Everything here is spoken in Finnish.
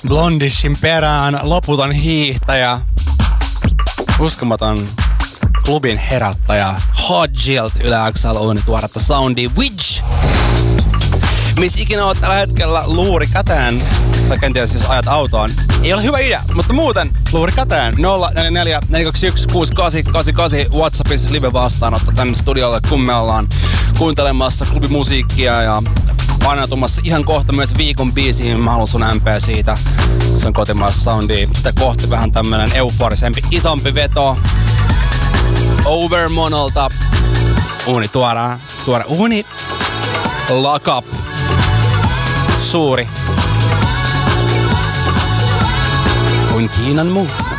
Blondishin perään, loputon hiihtäjä, uskomaton klubin herättäjä, Hodgilt yläksellä uuni tuoretta soundia, Widge. Missä ikinä oot tällä hetkellä luuri käteen, tai kenties jos ajat autoon, ei ole hyvä idea, mutta muuten luuri käteen 044 421 6888 WhatsAppissa live vastaanotto tänne studiolle, kun me ollaan kuuntelemassa klubimusiikkia ja paneutumassa ihan kohta myös viikon biisiin. Mä haluan sun MP siitä. Se on kotimaista soundia. Sitä kohti vähän tämmönen euforisempi, isompi veto. Overmonolta. Uuni tuore uuni. Lock Up. Suuri. Kuin Kiinan muu.